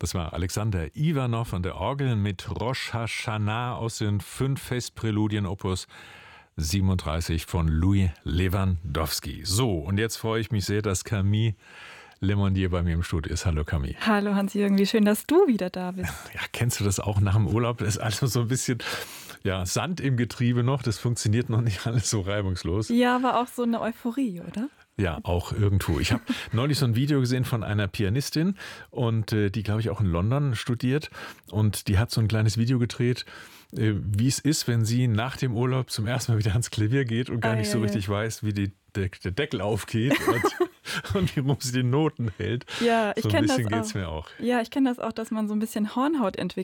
Das war Alexander Iwanov an der Orgel mit Rosh Hashanah aus den 5 Festpräludien Opus 37 von Louis Lewandowski. So, und jetzt freue ich mich sehr, dass Camille Lemonnier bei mir im Studio ist. Hallo Camille. Hallo Hans-Jürgen, wie schön, dass du wieder da bist. Ja, kennst du das auch nach dem Urlaub? Das ist also so ein bisschen Sand im Getriebe noch. Das funktioniert noch nicht alles so reibungslos. Ja, aber auch so eine Euphorie, oder? Ja, auch irgendwo. Ich habe neulich so ein Video gesehen von einer Pianistin und die, glaube ich, auch in London studiert und die hat so ein kleines Video gedreht, wie es ist, wenn sie nach dem Urlaub zum ersten Mal wieder ans Klavier geht und gar nicht so richtig weiß, wie der Deckel aufgeht und wie rum sie die Noten hält. Ja, ich so ein kenne das bisschen auch. geht's mir auch. Ja, ich kenne das auch, dass man so ein bisschen Hornhaut entwickelt